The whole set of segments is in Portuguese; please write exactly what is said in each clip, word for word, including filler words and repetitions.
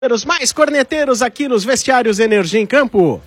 Os mais corneteiros aqui nos vestiários Energia em Campo.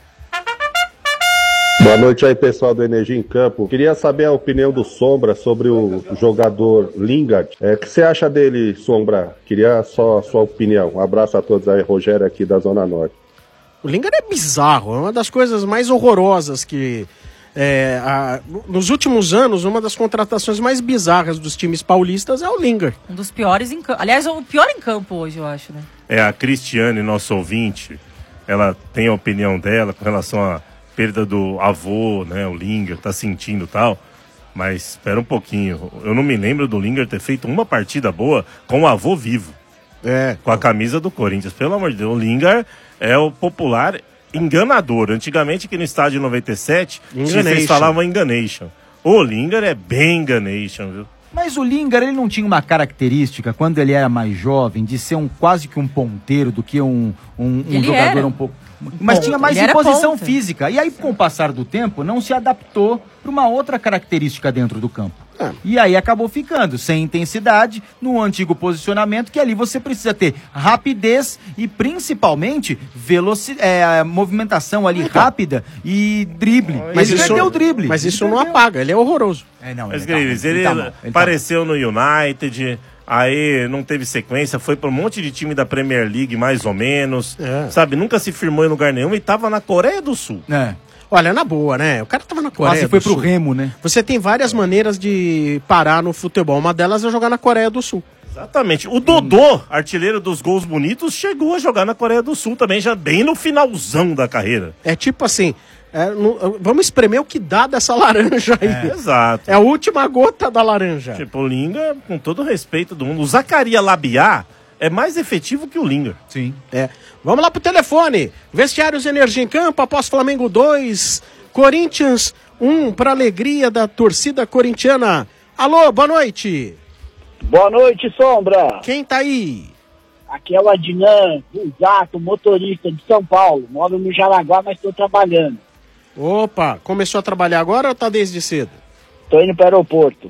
Boa noite aí, pessoal do Energia em Campo. Queria saber a opinião do Sombra sobre o jogador Lingard. É, o que você acha dele, Sombra? Queria só a sua opinião. Um abraço a todos aí, Rogério aqui da Zona Norte. O Lingard é bizarro, é uma das coisas mais horrorosas que... É, a, nos últimos anos, uma das contratações mais bizarras dos times paulistas é o Lingard. Um dos piores em campo. Aliás, o pior em campo hoje, eu acho, né? É, a Cristiane, nosso ouvinte, ela tem a opinião dela com relação à perda do avô, né? O Lingard tá sentindo e tal. Mas espera um pouquinho. Eu não me lembro do Lingard ter feito uma partida boa com o avô vivo. É. Com a camisa do Corinthians. Pelo amor de Deus, o Lingard é o popular enganador. Antigamente, aqui no estádio noventa e sete, vocês falavam enganation. O Lingard é bem enganation, viu? Mas o Lingard, ele não tinha uma característica, quando ele era mais jovem, de ser um quase que um ponteiro do que um, um, um jogador era. um pouco... Mas Ponto. tinha mais Ele imposição ponta. física. E aí, com o passar do tempo, não se adaptou para uma outra característica dentro do campo. É. E aí acabou ficando sem intensidade no antigo posicionamento, que ali você precisa ter rapidez e principalmente veloci- é, movimentação ali então. rápida e drible. Mas ele isso, perdeu o drible. Mas isso ele não perdeu. apaga, ele é horroroso. É, não, Mas, ele, tá, Gris, ele, ele tá mal, ele apareceu no United, aí não teve sequência, foi para um monte de time da Premier League, mais ou menos, É. sabe? Nunca se firmou em lugar nenhum e tava na Coreia do Sul. tá mal. É. Olha, na boa, né? O cara tava na Coreia Quase foi do pro Sul. Remo, né? Você tem várias maneiras de parar no futebol. Uma delas é jogar na Coreia do Sul. Exatamente. O Dodô, artilheiro dos gols bonitos, chegou a jogar na Coreia do Sul também, já bem no finalzão da carreira. É tipo assim, é, no- vamos espremer o que dá dessa laranja aí. Exato. É a última gota da laranja. Tipo, o Lingard, com todo o respeito do mundo, o Zacaria Labiá é mais efetivo que o Lingard. Sim. É. Vamos lá pro telefone. Vestiários Energia em Campo, após Flamengo dois, Corinthians um, para alegria da torcida corintiana. Alô, boa noite. Boa noite, Sombra. Quem tá aí? Aqui é o Adnan, Zato, motorista de São Paulo. Moro no Jaraguá, mas estou trabalhando. Opa, começou a trabalhar agora ou tá desde cedo? Estou indo para o aeroporto.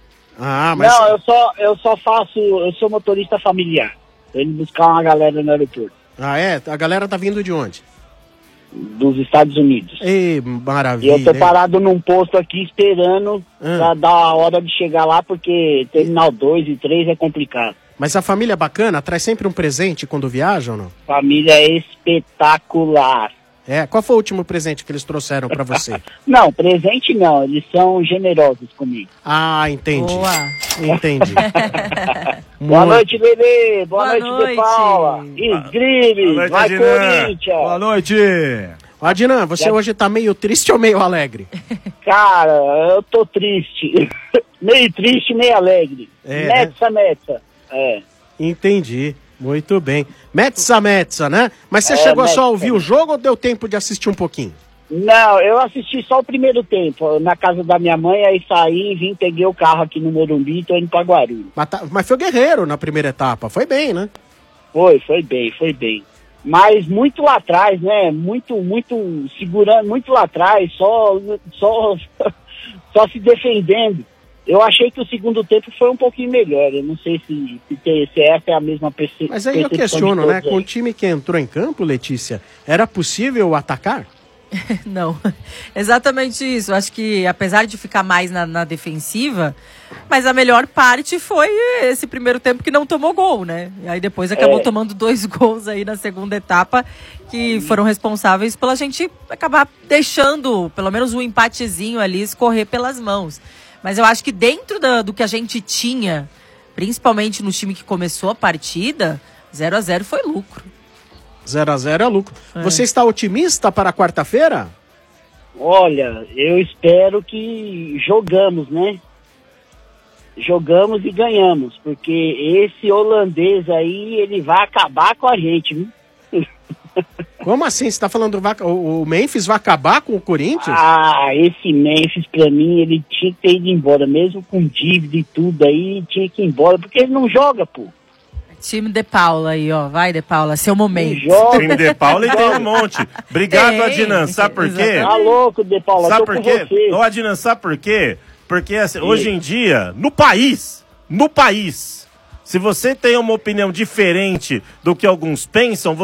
Ah, mas... Não, eu só, eu só faço... Eu sou motorista familiar. Estou indo buscar uma galera no aeroporto. Ah, é? A galera tá vindo de onde? Dos Estados Unidos. Ei, E maravilha. eu tô hein? parado num posto aqui esperando Ah. pra dar a hora de chegar lá, porque terminal dois e três é complicado. Mas a família é bacana? Traz sempre um presente quando viaja ou não? Família é espetacular. É, qual foi o último presente que eles trouxeram pra você? Não, presente não, eles são generosos comigo. Ah, entendi. Boa. Entendi. Boa Muito- noite, Lelê. Boa, Boa noite, noite. De Paula. Esgribe. Boa noite, Vai, Adnan. Corinthians. Boa noite! Ó, Adnan, você hoje tá meio triste ou meio alegre? Cara, eu tô triste. Meio triste, meio alegre. É, Metsa, metsa. É. Entendi. Muito bem. Metsa, metsa, né? Mas você É, chegou só a metsa. ouvir o jogo ou deu tempo de assistir um pouquinho? Não, eu assisti só o primeiro tempo, na casa da minha mãe, aí saí, vim, peguei o carro aqui no Morumbi e tô indo pra Guarulhos. Mas, tá- mas foi guerreiro na primeira etapa. Foi bem, né? Foi, foi bem, foi bem. Mas muito lá atrás, né? Muito, muito, segurando, muito lá atrás, só, só, só se defendendo. Eu achei que o segundo tempo foi um pouquinho melhor. Eu não sei se, se, tem- se essa é a mesma perce- Mas aí eu percepção de questiono, né? todos Com o aí. time que entrou em campo, Letícia, era possível atacar? Não, exatamente isso. Acho que apesar de ficar mais na, na defensiva, mas a melhor parte foi esse primeiro tempo que não tomou gol, né? E aí depois acabou É. tomando dois gols aí na segunda etapa que foram responsáveis pela gente acabar deixando pelo menos um empatezinho ali escorrer pelas mãos. Mas eu acho que dentro da- do que a gente tinha, principalmente no time que começou a partida, zero a zero foi lucro. zero a zero é lucro. É. Você está otimista para quarta-feira? Olha, eu espero que jogamos, né? Jogamos e ganhamos, porque esse holandês aí, ele vai acabar com a gente, viu? Como assim? Você está falando vai- o o Memphis vai acabar com o Corinthians? Ah, esse Memphis, pra mim, ele tinha que ter ido embora, mesmo com dívida e tudo aí, tinha que ir embora, porque ele não joga, pô. Time De Paula aí, ó. Vai, De Paula, seu Não momento. joga. Time de Paula e tem um monte. Obrigado, Tem, Adnan. Sabe por quê? Tá louco, De Paula, Sabe tô por com quê? você. Ô, Adnan, sabe por quê? Porque assim, hoje em dia, no país, no país, Se você tem uma opinião diferente do que alguns pensam,